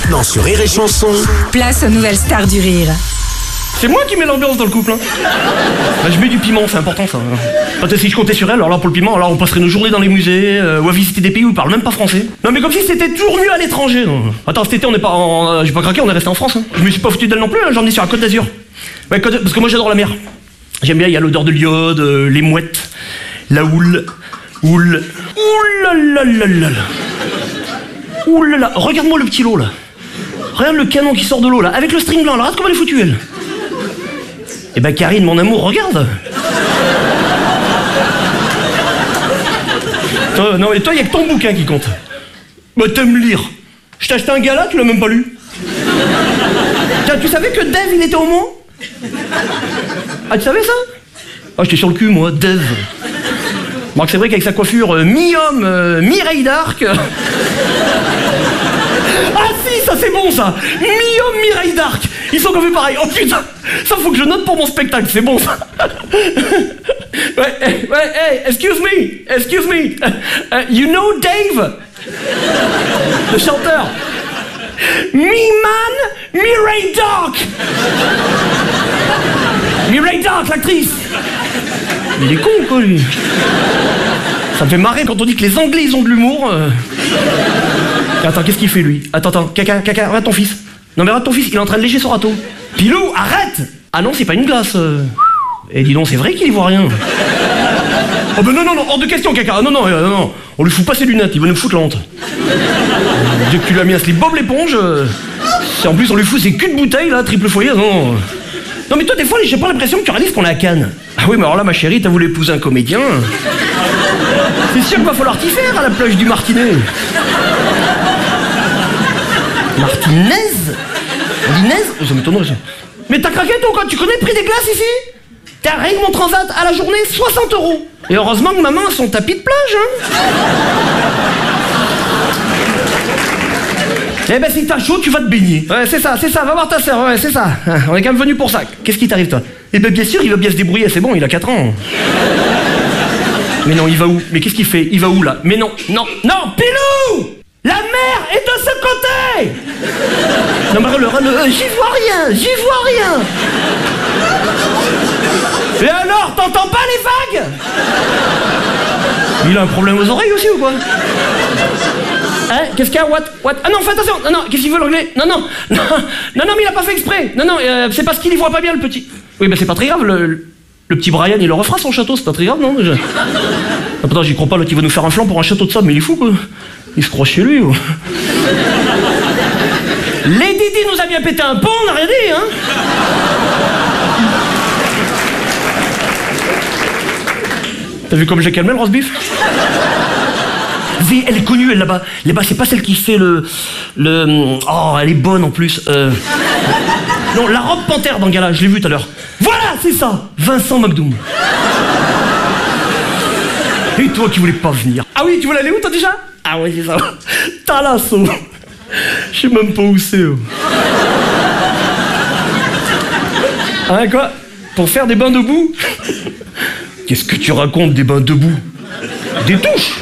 Maintenant sur Rire et Chanson. Place aux nouvelles stars du rire. C'est moi qui mets l'ambiance dans le couple, hein. Bah, je mets du piment, c'est important ça. Peut-être si je comptais sur elle, alors là pour le piment, alors on passerait nos journées dans les musées, ou à visiter des pays où ils parlent même pas français. Non mais comme si c'était toujours mieux à l'étranger. Attends, cet été on est pas en... j'ai pas craqué, on est resté en France, hein. Je me suis pas foutu d'elle non plus, hein. J'ai emmené sur la Côte d'Azur. Ouais, parce que moi j'adore la mer. J'aime bien, il y a l'odeur de l'iode, les mouettes, la houle. Ouh-là-là-là-là. Ouh-là-là, regarde-moi le petit lot là. Regarde le canon qui sort de l'eau là, avec le string blanc, là, regarde comment elle est foutue elle. Eh ben Karine, mon amour, regarde. Non mais toi, y'a que ton bouquin qui compte. Bah t'aimes lire. Je t'ai acheté un gala, tu l'as même pas lu. Tiens, tu savais que Dave, il était homo? Ah, tu savais ça? Ah, j'étais sur le cul, moi, Dave. Bon, c'est vrai qu'avec sa coiffure mi-homme, mi-Ray Dark... Ah si, ça c'est bon ça. Mi-homme, mi-Ray Dark. Ils sont comme pareil. Oh putain, ça faut que je note pour mon spectacle, c'est bon ça. Hey, excuse me. You know Dave? Le chanteur. Mi-man, mi-Ray Dark. Mi-Ray Dark, l'actrice. Il est con quoi lui. Ça me fait marrer quand on dit que les Anglais ils ont de l'humour. Attends, qu'est-ce qu'il fait lui? Attends, caca, regarde ton fils. Non mais regarde ton fils, il est en train de lécher son râteau. Pilou, arrête! Ah non, c'est pas une glace. Eh dis donc, c'est vrai qu'il y voit rien. Oh ben non, hors de question, caca. Non. On lui fout pas ses lunettes, il va nous foutre la honte. Dès que tu lui as mis un slip Bob l'éponge, en plus on lui fout ses culs de bouteille là, triple foyer, non. Non mais toi des fois j'ai pas l'impression que tu réalises qu'on est à Cannes. Ah oui mais alors là ma chérie, t'as voulu épouser un comédien. C'est sûr qu'il va falloir t'y faire à la plage du Martinet. Martinez? Ça m'étonnerait ça. Mais t'as craqué toi quoi? Tu connais le prix des glaces ici? T'as rien que mon transat à la journée, 60 €. Et heureusement que maman a son tapis de plage, hein. Eh ben si t'as chaud, tu vas te baigner. Ouais, c'est ça, va voir ta sœur, ouais, c'est ça. On est quand même venu pour ça. Qu'est-ce qui t'arrive toi? Eh ben bien sûr, il va bien se débrouiller, c'est bon, il a 4 ans. Mais non, il va où? Mais qu'est-ce qu'il fait? Il va où là? Mais non, Pilou! La mer est de ce côté! Non mais j'y vois rien. Et alors, t'entends pas les vagues? Il a un problème aux oreilles aussi ou quoi? Hein? Qu'est-ce qu'il y a? What? Ah non, fais attention! Non, qu'est-ce qu'il veut l'anglais? Non, mais il a pas fait exprès! Non, c'est parce qu'il y voit pas bien le petit. Oui, ben c'est pas très grave, le petit Brian, il le refera son château, c'est pas très grave, non? Ah, putain, j'y crois pas, l'autre, il va nous faire un flanc pour un château de sable, mais il est fou, quoi. Il se croit chez lui, ou... Lady Di nous a bien pété un pont, on a rien dit, hein? T'as vu comme j'ai calmé le roast beef? Elle est connue, elle, là-bas. Là-bas, c'est pas celle qui fait Oh, elle est bonne, en plus. Non, la robe panthère dans le gala, je l'ai vu tout à l'heure. Voilà, c'est ça! Vincent McDoom. Et toi qui voulais pas venir? Ah oui, tu voulais aller où, toi, déjà? Ah ouais, c'est ça. Talasso. Je sais même pas où c'est. Hein, quoi? Pour faire des bains debout? Qu'est-ce que tu racontes, des bains debout? Des douches?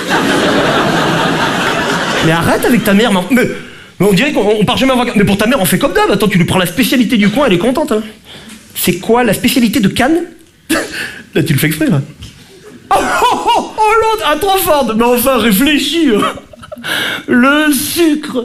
Mais arrête avec ta mère, mais on dirait qu'on part jamais en vacances. Mais pour ta mère, on fait comme d'hab. Attends, tu lui prends la spécialité du coin, elle est contente, hein. C'est quoi la spécialité de Cannes? Là, tu le fais exprès, là. Oh, l'autre, ah, trop fort. Mais enfin, réfléchis. Le sucre.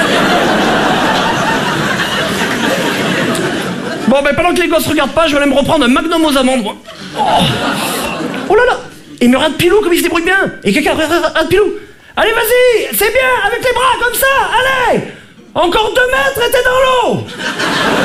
Bon, ben pendant que les gosses regardent pas, je vais aller me reprendre un magnum aux amandes, moi. Oh là là. Et me regarde Pilou comme il se débrouille bien. Et quelqu'un regarde Pilou. Allez, vas-y, c'est bien, avec les bras comme ça, allez. Encore 2 mètres et t'es dans l'eau.